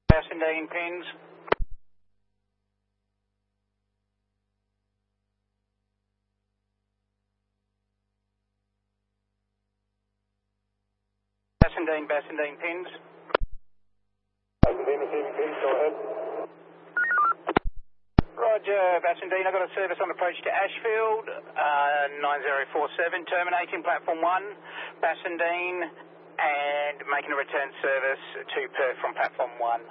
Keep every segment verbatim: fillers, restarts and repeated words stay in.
Bassendean pins. Bassendean, Bassendean pins. Bassendean receiving pins, go ahead. Roger, Bassendean, I've got a service on approach to Ashfield, uh, nine zero four seven, terminating platform one, Bassendean, and making a return service to Perth from platform one.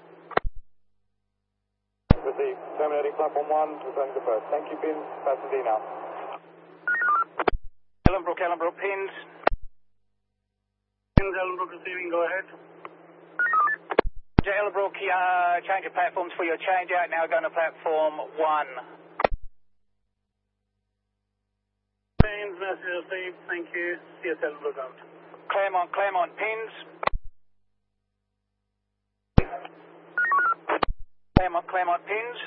Received, terminating platform one, returning to Perth. Thank you, pins, Bassendean out. Ellenbrook, Ellenbrook pins. Pins, Ellenbrook receiving, go ahead. Ellenbrook, uh, change of platforms for your change out, now going to platform one. Pins, message received, thank you. C S Ellenbrook out. Claremont, Claremont pins. Claremont, Claremont pins.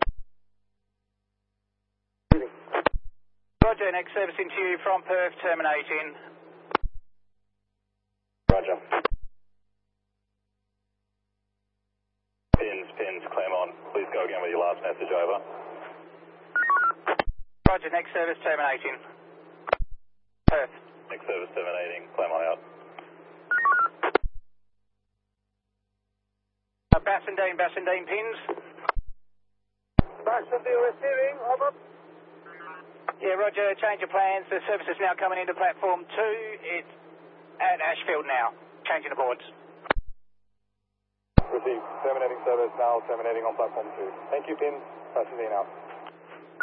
Roger, next service into you from Perth, terminating. Roger. Pins, pins, Claremont, please go again with your last message, over. Roger, next service terminating. Perth. Next service terminating, Claremont out. Uh, Bassendean, Bassendean pins. Bassendean receiving, over. Yeah, Roger, change of plans. The service is now coming into platform two. It's at Ashfield now. Changing the boards. Received. Terminating service now, terminating on platform two. Thank you, pins. Bassendean out.